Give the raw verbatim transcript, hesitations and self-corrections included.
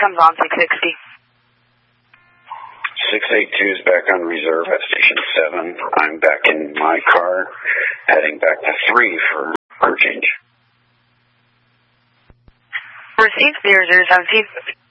comes on six sixty. six eighty-two is back on reserve at Station seven. I'm back in my car, heading back to three for crew change. Received zero zero seventeen.